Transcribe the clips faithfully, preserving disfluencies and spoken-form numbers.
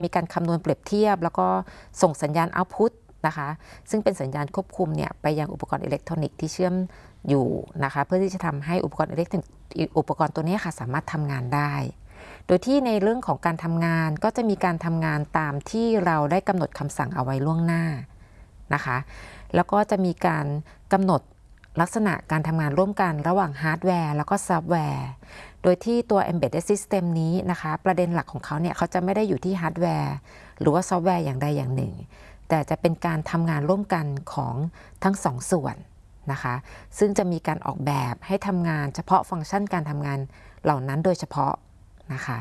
มีการคำนวณเปรียบเทียบแล้วก็ส่งสัญญาณ output นะคะซึ่งเป็นสัญญาณควบคุมเนี่ยไปยังอุปกรณ์อิเล็กทรอนิกส์ที่เชื่อมอยู่นะคะเพื่อที่จะทำให้อุปกรณ์อิเล็กทรอนิกส์อุปกรณ์ตัวนี้ค่ะสามารถทำงานได้โดยที่ในเรื่องของการทำงานก็จะมีการทำงานตามที่เราได้กำหนดคำสั่งเอาไว้ล่วงหน้านะคะแล้วก็จะมีการกำหนดลักษณะการทำงานร่วมกันระหว่างฮาร์ดแวร์แล้วก็ซอฟต์แวร์โดยที่ตัว Embedded System นี้นะคะประเด็นหลักของเขาเนี่ยเขาจะไม่ได้อยู่ที่ฮาร์ดแวร์หรือว่าซอฟต์แวร์อย่างใดอย่างหนึ่งแต่จะเป็นการทำงานร่วมกันของทั้งสองส่วนนะคะซึ่งจะมีการออกแบบให้ทำงานเฉพาะฟังก์ชันการทำงานเหล่านั้นโดยเฉพาะนะคะ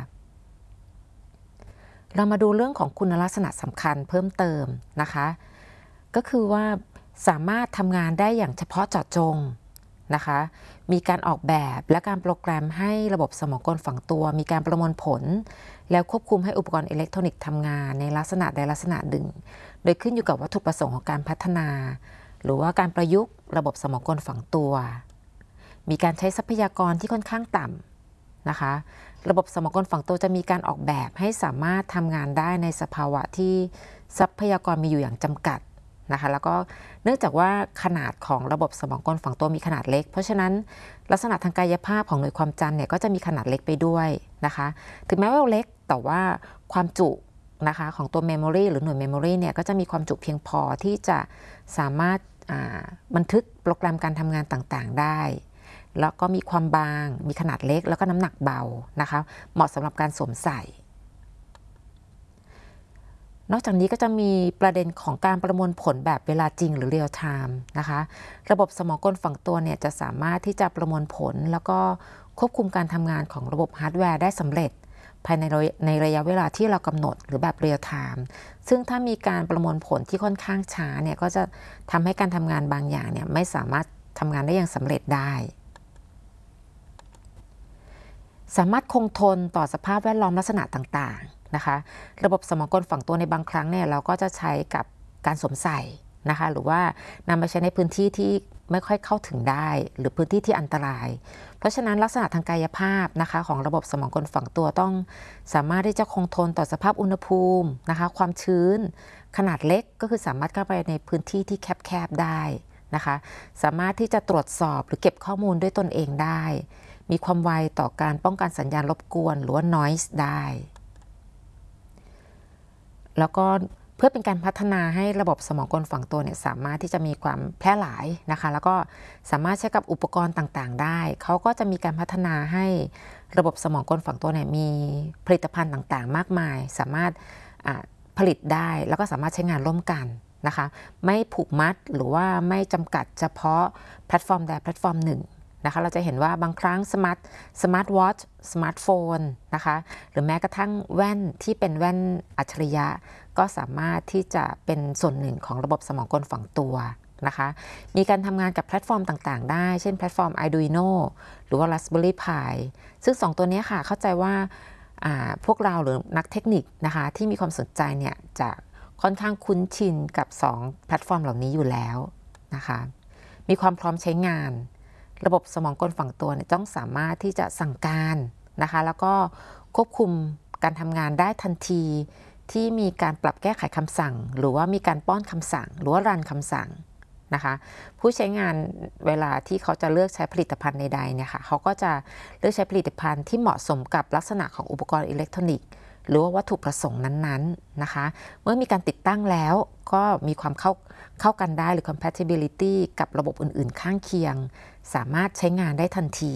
เรามาดูเรื่องของคุณลักษณะสำคัญเพิ่มเติมนะคะก็คือว่าสามารถทำงานได้อย่างเฉพาะเจาะจงนะคะมีการออกแบบและการโปรแกรมให้ระบบสมองกลฝังตัวมีการประมวลผลแล้วควบคุมให้อุปกรณ์อิเล็กทรอนิกส์ทำงานในลักษณะใดลักษณะหนึ่งโดยขึ้นอยู่กับวัตถุประสงค์ของการพัฒนาหรือว่าการประยุกต์ระบบสมองกลฝังตัวมีการใช้ทรัพยากรที่ค่อนข้างต่ำนะคะระบบสมองกลฝังตัวจะมีการออกแบบให้สามารถทำงานได้ในสภาวะที่ทรัพยากรมีอยู่อย่างจำกัดนะคะแล้วก็เนื่องจากว่าขนาดของระบบสมองกลฝังตัวมีขนาดเล็กเพราะฉะนั้นลักษณะทางกายภาพของหน่วยความจำเนี่ยก็จะมีขนาดเล็กไปด้วยนะคะถึงแม้ว่าเล็กแต่ว่าความจุนะคะของตัวเมมโมรีหรือหน่วยเมมโมรีเนี่ยก็จะมีความจุเพียงพอที่จะสามารถบันทึกโปรแกรมการทำงานต่างๆได้แล้วก็มีความบางมีขนาดเล็กแล้วก็น้ำหนักเบานะคะเหมาะสำหรับการสวมใส่นอกจากนี้ก็จะมีประเด็นของการประมวลผลแบบเวลาจริงหรือเรียลไทม์นะคะระบบสมองกลฝังตัวเนี่ยจะสามารถที่จะประมวลผลแล้วก็ควบคุมการทำงานของระบบฮาร์ดแวร์ได้สำเร็จภายในในระยะเวลาที่เรากำหนดหรือแบบเรียลไทม์ซึ่งถ้ามีการประมวลผลที่ค่อนข้างช้าเนี่ยก็จะทำให้การทำงานบางอย่างเนี่ยไม่สามารถทำงานได้อย่างสำเร็จได้สามารถคงทนต่อสภาพแวดล้อมลักษณะต่างๆนะคะระบบสมองกลฝังตัวในบางครั้งเนี่ยเราก็จะใช้กับการสวมใส่นะคะหรือว่านำมาใช้ในพื้นที่ที่ไม่ค่อยเข้าถึงได้หรือพื้นที่ที่อันตรายเพราะฉะนั้นลักษณะทางกายภาพนะคะของระบบสมองกลฝังตัวต้องสามารถที่จะคงทนต่อสภาพอุณหภูมินะคะความชื้นขนาดเล็กก็คือสามารถเข้าไปในพื้นที่ที่แคบๆได้นะคะสามารถที่จะตรวจสอบหรือเก็บข้อมูลด้วยตนเองได้มีความไวต่อการป้องกันสัญญาณรบกวนหรือว่า noise ได้แล้วก็เพื่อเป็นการพัฒนาให้ระบบสมองกลฝังตัวเนี่ยสามารถที่จะมีความแพร่หลายนะคะแล้วก็สามารถใช้กับอุปกรณ์ต่างๆได้เขาก็จะมีการพัฒนาให้ระบบสมองกลฝังตัวเนี่ยมีผลิตภัณฑ์ต่างๆมากมายสามารถผลิตได้แล้วก็สามารถใช้งานร่วมกันนะคะไม่ผูกมัดหรือว่าไม่จำกัดเฉพาะแพลตฟอร์มใดแพลตฟอร์มหนึ่งนะคะเราจะเห็นว่าบางครั้งสมาร์ทสมาร์ทวอทช์สมาร์ทโฟนนะคะหรือแม้กระทั่งแว่นที่เป็นแว่นอัจฉริยะก็สามารถที่จะเป็นส่วนหนึ่งของระบบสมองกลฝังตัวนะคะมีการทำงานกับแพลตฟอร์มต่างๆได้เช่นแพลตฟอร์ม Arduino หรือว่า Raspberry Pi ซึ่งสองตัวนี้ค่ะเข้าใจว่าพวกเราหรือนักเทคนิคนะคะที่มีความสนใจเนี่ยจะค่อนข้างคุ้นชินกับสองแพลตฟอร์มเหล่านี้อยู่แล้วนะคะมีความพร้อมใช้งานระบบสมองกลฝังตัวเนี่ยต้องสามารถที่จะสั่งการนะคะแล้วก็ควบคุมการทำงานได้ทันทีที่มีการปรับแก้ไขคำสั่งหรือว่ามีการป้อนคำสั่งหรือว่ารันคำสั่งนะคะผู้ใช้งานเวลาที่เขาจะเลือกใช้ผลิตภัณฑ์ใดๆเนี่ยค่ะเขาก็จะเลือกใช้ผลิตภัณฑ์ที่เหมาะสมกับลักษณะของอุปกรณ์อิเล็กทรอนิกส์หรือว่าวัตถุประสงค์นั้นๆนะคะเมื่อมีการติดตั้งแล้วก็มีความเข้าเข้ากันได้หรือ compatibility กับระบบอื่นๆข้างเคียงสามารถใช้งานได้ทันที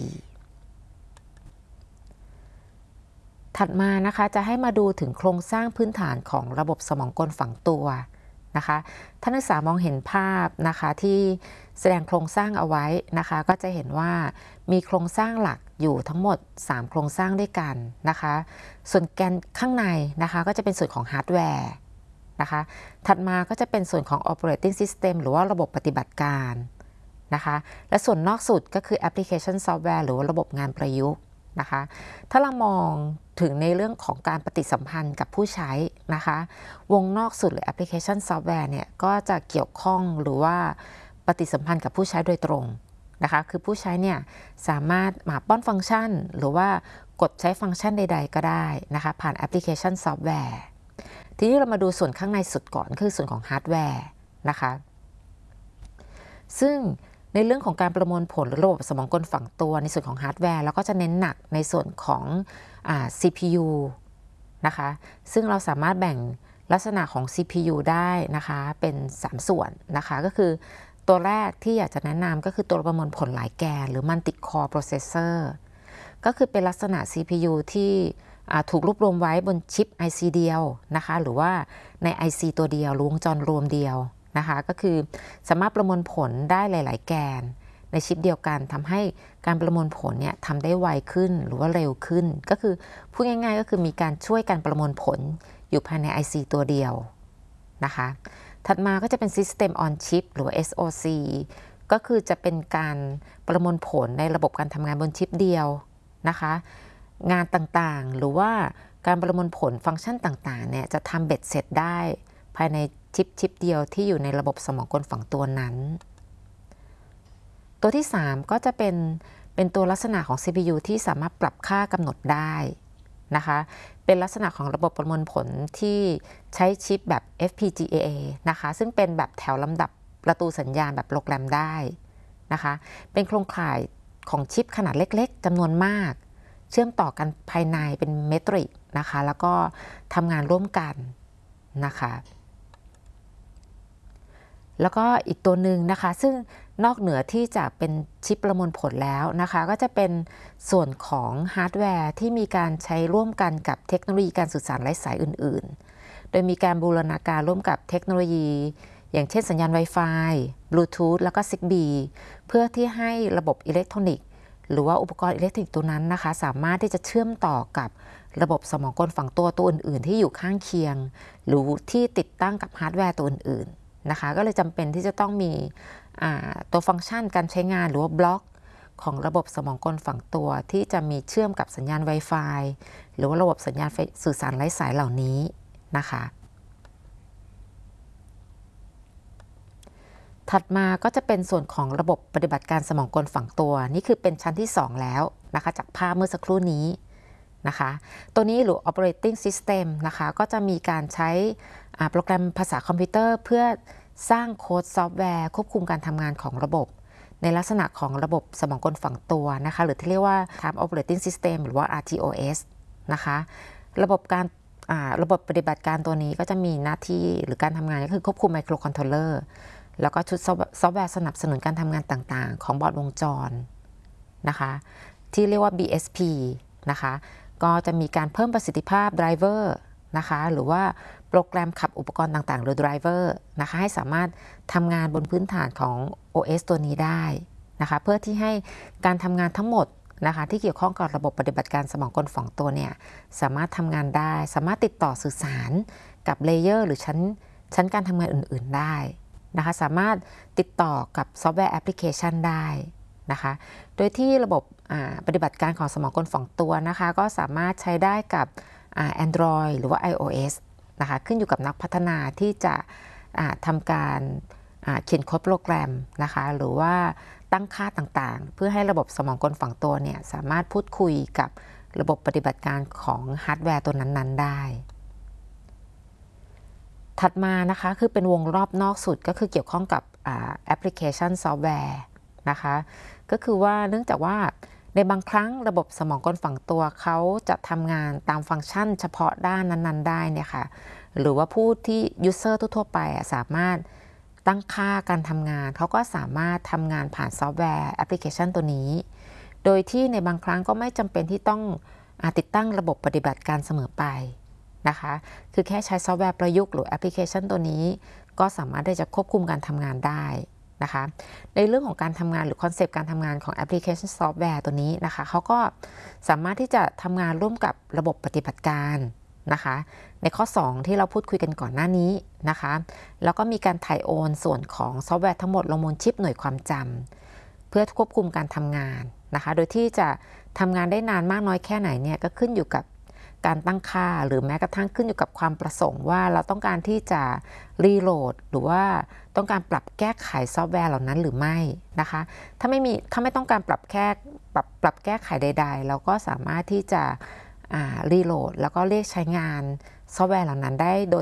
ถัดมานะคะจะให้มาดูถึงโครงสร้างพื้นฐานของระบบสมองกลฝังตัวนะคะท่านนักศึกษามองเห็นภาพนะคะที่แสดงโครงสร้างเอาไว้นะคะก็จะเห็นว่ามีโครงสร้างหลักอยู่ทั้งหมดสามโครงสร้างด้วยกันนะคะส่วนแกนข้างในนะคะก็จะเป็นส่วนของฮาร์ดแวร์นะคะถัดมาก็จะเป็นส่วนของ operating system หรือว่าระบบปฏิบัติการนะคะและส่วนนอกสุดก็คือแอปพลิเคชันซอฟต์แวร์หรือว่าระบบงานประยุกต์นะคะถ้าเรามองถึงในเรื่องของการปฏิสัมพันธ์กับผู้ใช้นะคะวงนอกสุดหรือแอปพลิเคชันซอฟต์แวร์เนี่ยก็จะเกี่ยวข้องหรือว่าปฏิสัมพันธ์กับผู้ใช้โดยตรงนะคะคือผู้ใช้เนี่ยสามารถมาป้อนฟังก์ชันหรือว่ากดใช้ฟังก์ชันใดๆก็ได้นะคะผ่านแอปพลิเคชันซอฟต์แวร์ทีนี้เรามาดูส่วนข้างในสุดก่อนคือส่วนของฮาร์ดแวร์นะคะซึ่งในเรื่องของการประมวลผลระบบสมองกลฝังตัวในส่วนของฮาร์ดแวร์แล้วก็จะเน้นหนักในส่วนของอ่า ซี พี ยู นะคะซึ่งเราสามารถแบ่งลักษณะของ ซี พี ยู ได้นะคะเป็นสามส่วนนะคะก็คือตัวแรกที่อยากจะแนะนำก็คือตัวประมวลผลหลายแกนหรือ Multi Core Processor ก็คือเป็นลักษณะ ซี พี ยู ที่ถูกรวบรวมไว้บนชิป ไอ ซี เดียวนะคะหรือว่าใน ไอ ซี ตัวเดียวหรือวงจรรวมเดียวนะคะก็คือสามารถประมวลผลได้หลายๆแกนในชิปเดียวกันทำให้การประมวลผลเนี่ยทำได้ไวขึ้นหรือว่าเร็วขึ้นก็คือพูดง่ายๆก็คือมีการช่วยการประมวลผลอยู่ภายใน ไอ ซี ตัวเดียวนะคะถัดมาก็จะเป็น System on Chip หรือว่า เอส โอ ซี ก็คือจะเป็นการประมวลผลในระบบการทำงานบนชิปเดียวนะคะงานต่างๆหรือว่าการประมวลผลฟังก์ชันต่างๆเนี่ยจะทำเบ็ดเสร็จได้ภายในชิปชิปเดียวที่อยู่ในระบบสมองกลฝังตัวนั้นตัวที่สามก็จะเป็นเป็นตัวลักษณะของ ซี พี ยู ที่สามารถปรับค่ากำหนดได้นะคะเป็นลักษณะของระบบประมวลผลที่ใช้ชิปแบบ เอฟ พี จี เอ นะคะซึ่งเป็นแบบแถวลำดับประตูสัญญาณแบบโปรแกรมได้นะคะเป็นโครงข่ายของชิปขนาดเล็กๆจำนวนมากเชื่อมต่อกันภายในเป็นเมตริกนะคะแล้วก็ทำงานร่วมกันนะคะแล้วก็อีกตัวหนึ่งนะคะซึ่งนอกเหนือที่จะเป็นชิปประมวลผลแล้วนะคะก็จะเป็นส่วนของฮาร์ดแวร์ที่มีการใช้ร่วมกันกับเทคโนโลยีการสื่อสารไร้สายอื่นๆโดยมีการบูรณาการร่วมกับเทคโนโลยีอย่างเช่นสัญญาณ Wi-Fi Bluetooth แล้วก็ Zigbee เพื่อที่ให้ระบบอิเล็กทรอนิกส์หรือว่าอุปกรณ์อิเล็กทรอนิกส์ตัวนั้นนะคะสามารถที่จะเชื่อมต่อกับระบบสมองกลฝังตัวตัวอื่นๆที่อยู่ข้างเคียงหรือที่ติดตั้งกับฮาร์ดแวร์ตัวอื่นๆนะคะก็เลยจำเป็นที่จะต้องมีตัวฟังก์ชันการใช้งานหรือว่าบล็อกของระบบสมองกลฝังตัวที่จะมีเชื่อมกับสัญญาณ Wi-Fi หรือว่าระบบสัญญาณสื่อสารไร้สายเหล่านี้นะคะถัดมาก็จะเป็นส่วนของระบบปฏิบัติการสมองกลฝังตัวนี่คือเป็นชั้นที่สองแล้วนะคะจากภาพเมื่อสักครู่นี้นะคะตัวนี้หรือ operating system นะคะก็จะมีการใช้โปรแกรมภาษาคอมพิวเตอร์เพื่อสร้างโค้ดซอฟต์แวร์ควบคุมการทำงานของระบบในลักษณะของระบบสมองกลฝังตัวนะคะหรือที่เรียกว่า Time Operating System หรือว่า อาร์ ที โอ เอส นะคะระบบการระบบปฏิบัติการตัวนี้ก็จะมีหน้าที่หรือการทำงานก็คือควบคุมไมโครคอนโทรลเลอร์แล้วก็ชุดซอฟต์แวร์สนับสนุนการทำงานต่างๆของบอร์ดวงจรนะคะที่เรียกว่า บี เอส พี นะคะก็จะมีการเพิ่มประสิทธิภาพไดรเวอร์นะคะหรือว่าโปรแกรมขับอุปกรณ์ต่างๆหรือไดรเวอร์นะคะให้สามารถทำงานบนพื้นฐานของ โอ เอส ตัวนี้ได้นะคะเพื่อที่ให้การทำงานทั้งหมดนะคะที่เกี่ยวข้องกับระบบปฏิบัติการสมองกลฝังตัวเนี่ยสามารถทำงานได้สามารถติดต่อสื่อสารกับเลเยอร์หรือชั้นชั้นการทำงานอื่นๆได้นะคะสามารถติดต่อกับซอฟต์แวร์แอปพลิเคชันได้นะคะโดยที่ระบบปฏิบัติการของสมองกลฝังตัวนะคะก็สามารถใช้ได้กับ Android หรือว่า iOS นะคะขึ้นอยู่กับนักพัฒนาที่จะทำการเขียนโค้ดโปรแกรมนะคะหรือว่าตั้งค่าต่างๆเพื่อให้ระบบสมองกลฝังตัวเนี่ยสามารถพูดคุยกับระบบปฏิบัติการของฮาร์ดแวร์ตัวนั้นๆได้ถัดมานะคะคือเป็นวงรอบนอกสุดก็คือเกี่ยวข้องกับแอปพลิเคชันซอฟต์แวร์นะคะก็คือว่าเนื่องจากว่าในบางครั้งระบบสมองกลฝังตัวเขาจะทำงานตามฟังก์ชันเฉพาะด้านนั้นๆได้เนี่ยค่ะหรือว่าผู้ที่ยูเซอร์ทั่วๆไปสามารถตั้งค่าการทำงานเขาก็สามารถทำงานผ่านซอฟต์แวร์แอปพลิเคชันตัวนี้โดยที่ในบางครั้งก็ไม่จำเป็นที่ต้องติดตั้งระบบปฏิบัติการเสมอไปนะคะคือแค่ใช้ซอฟต์แวร์ประยุกต์หรือแอปพลิเคชันตัวนี้ก็สามารถที่จะควบคุมการทำงานได้นะคะในเรื่องของการทำงานหรือคอนเซปต์การทำงานของแอปพลิเคชันซอฟต์แวร์ตัวนี้นะคะเขาก็สามารถที่จะทำงานร่วมกับระบบปฏิบัติการนะคะในข้อสองที่เราพูดคุยกันก่อนหน้านี้นะคะแล้วก็มีการถ่ายโอนส่วนของซอฟต์แวร์ทั้งหมดลงบนชิปหน่วยความจำเพื่อควบคุมการทำงานนะคะโดยที่จะทำงานได้นานมากน้อยแค่ไหนเนี่ยก็ขึ้นอยู่กับการตั้งค่าหรือแม้กระทั่งขึ้นอยู่กับความประสงค์ว่าเราต้องการที่จะรีโหลดหรือว่าต้องการปรับแก้ไขซอฟต์แวร์เหล่านั้นหรือไม่นะคะถ้าไม่มีถ้าไม่ต้องการปรับแก้ปรับปรับแก้ไขใดๆเราก็สามารถที่จะรีโหลดแล้วก็เรียกใช้งานซอฟต์แวร์เหล่านั้นได้โดย